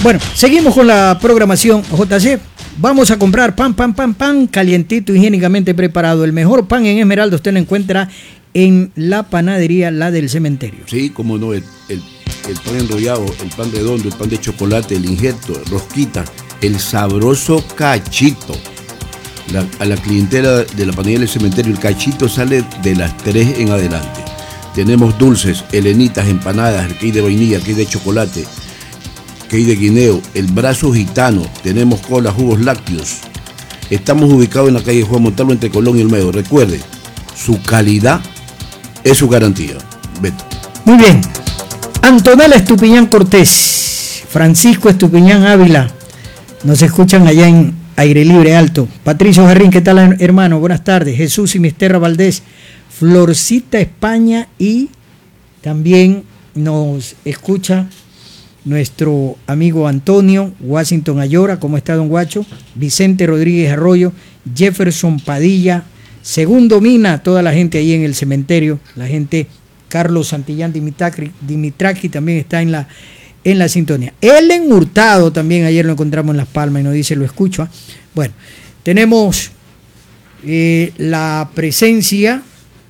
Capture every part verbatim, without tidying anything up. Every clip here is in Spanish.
Bueno, seguimos con la programación, J C. Vamos a comprar pan, pan, pan, pan, calientito, higiénicamente preparado. El mejor pan en Esmeralda usted lo encuentra en la panadería, la del cementerio. Sí, como no, el, el, el pan enrollado, el pan redondo, el pan de chocolate, el injerto, rosquita, el sabroso cachito. La, a la clientela de la panadería del cementerio, el cachito sale de las tres en adelante. Tenemos dulces, helenitas, empanadas, el cake de vainilla, el cake de chocolate, cake de guineo, el brazo gitano, tenemos cola, jugos lácteos. Estamos ubicados en la calle Juan Montalvo entre Colón y El Medio. Recuerde, su calidad es su garantía. Beto. Muy bien. Antonella Estupiñán Cortés, Francisco Estupiñán Ávila, nos escuchan allá en Aire Libre Alto. Patricio Jarrín, ¿qué tal, hermano? Buenas tardes. Jesús y Misterra Valdés, Florcita España, y también nos escucha nuestro amigo Antonio Washington Ayora. ¿Cómo está, don Guacho? Vicente Rodríguez Arroyo, Jefferson Padilla, Segundo Mina, toda la gente ahí en el cementerio, la gente. Carlos Santillán Dimitraki, Dimitraki también está en la, en la sintonía. Ellen Hurtado también ayer lo encontramos en Las Palmas y nos dice, lo escucho. ¿eh? Bueno, tenemos eh, la presencia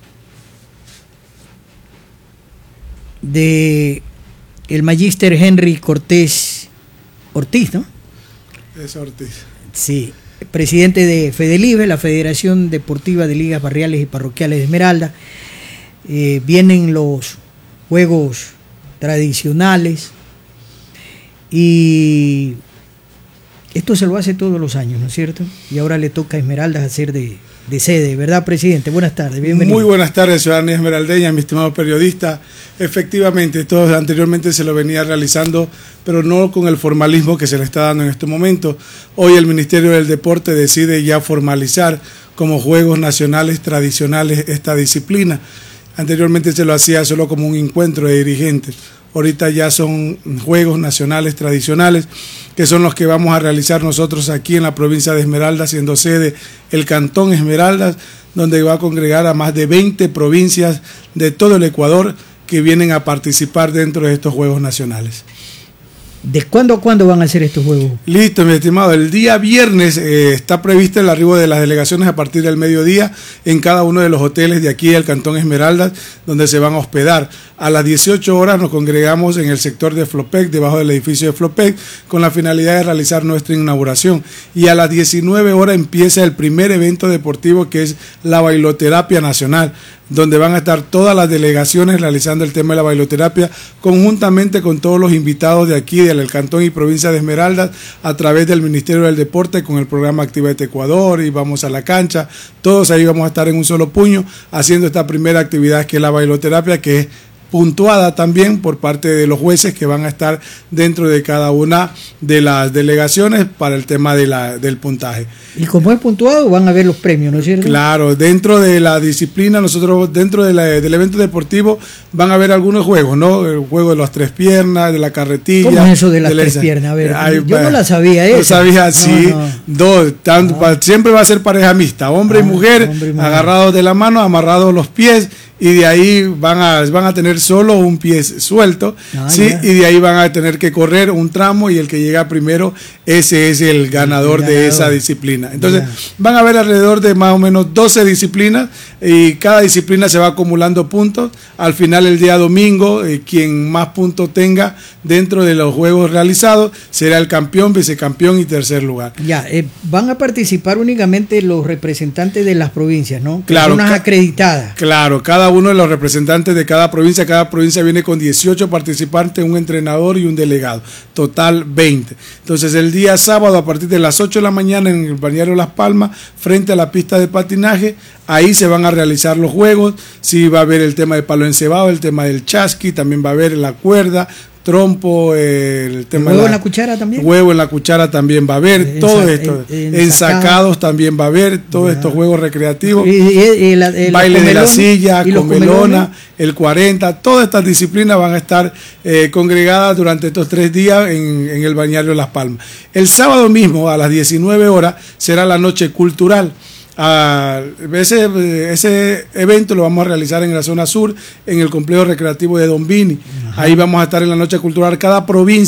de el magíster Henry Cortés Ortiz, ¿no? Es Ortiz. Sí, presidente de Fedelive, la Federación Deportiva de Ligas Barriales y Parroquiales de Esmeralda. Eh, vienen los juegos tradicionales y esto se lo hace todos los años, ¿no es cierto? Y ahora le toca a Esmeraldas hacer de, de sede, ¿verdad, presidente? Buenas tardes, bienvenido. Muy buenas tardes, ciudadanía esmeraldeña, mi estimado periodista. Efectivamente, esto anteriormente se lo venía realizando, pero no con el formalismo que se le está dando en este momento. Hoy el Ministerio del Deporte decide ya formalizar como Juegos Nacionales Tradicionales esta disciplina. Anteriormente se lo hacía solo como un encuentro de dirigentes. Ahorita ya son Juegos Nacionales Tradicionales, que son los que vamos a realizar nosotros aquí en la provincia de Esmeraldas, siendo sede el Cantón Esmeraldas, donde va a congregar a más de veinte provincias de todo el Ecuador que vienen a participar dentro de estos Juegos Nacionales. ¿De cuándo a cuándo van a hacer estos juegos? Listo, mi estimado. El día viernes eh, está previsto el arribo de las delegaciones a partir del mediodía en cada uno de los hoteles de aquí del Cantón Esmeraldas, donde se van a hospedar. A las dieciocho horas nos congregamos en el sector de Flopec, debajo del edificio de Flopec, con la finalidad de realizar nuestra inauguración. Y a las diecinueve horas empieza el primer evento deportivo, que es la Bailoterapia Nacional, donde van a estar todas las delegaciones realizando el tema de la bailoterapia, conjuntamente con todos los invitados de aquí, del Cantón y provincia de Esmeraldas, a través del Ministerio del Deporte, con el programa Actívate Ecuador y Vamos a la Cancha. Todos ahí vamos a estar en un solo puño, haciendo esta primera actividad, que es la bailoterapia, que es puntuada también por parte de los jueces que van a estar dentro de cada una de las delegaciones para el tema de la, del puntaje. Y como es puntuado, van a ver los premios, ¿no es cierto? Claro, dentro de la disciplina, nosotros dentro de la, del evento deportivo van a haber algunos juegos, ¿no? El juego de las tres piernas, de la carretilla. ¿Cómo es eso de las de tres la, piernas? A ver, ay, yo no la sabía eso. No sabía, sí. No, no. Dos, tan, no. pa, siempre va a ser pareja mixta, hombre, ah, y mujer, hombre y mujer, agarrados de la mano, amarrados los pies, y de ahí van a, van a tener solo un pie suelto, ah, ¿sí? Y de ahí van a tener que correr un tramo, y el que llega primero, ese es el ganador, el ganador. de esa disciplina. Entonces, yeah. van a haber alrededor de más o menos doce disciplinas, y cada disciplina se va acumulando puntos. Al final, el día domingo, eh, quien más puntos tenga dentro de los juegos realizados será el campeón, vicecampeón y tercer lugar. Ya, eh, van a participar únicamente los representantes de las provincias, ¿no? Claro. Personas acreditadas. Claro, cada uno de los representantes de cada provincia, cada provincia viene con dieciocho participantes, un entrenador y un delegado, total veinte. Entonces, el día sábado, a partir de las ocho de la mañana, en el balneario Las Palmas, frente a la pista de patinaje, ahí se van a realizar los juegos. Sí, va a haber el tema de palo encebado, el tema del chasqui, también va a haber la cuerda, trompo, eh, el tema ¿El huevo de la, en la cuchara también? Huevo en la cuchara también va a haber, Ensa, todo esto, en, ensacados también va a haber, todos ya. estos juegos recreativos, y, y, y la, el baile comelón, de la silla, comelona, ¿eh? el cuarenta, todas estas disciplinas van a estar eh, congregadas durante estos tres días en, en el balneario Las Palmas. El sábado mismo, a las diecinueve horas, será la noche cultural. Uh, ese, ese evento lo vamos a realizar en la zona sur, en el complejo recreativo de Don Vini. Ajá. Ahí vamos a estar en la noche cultural. Cada provincia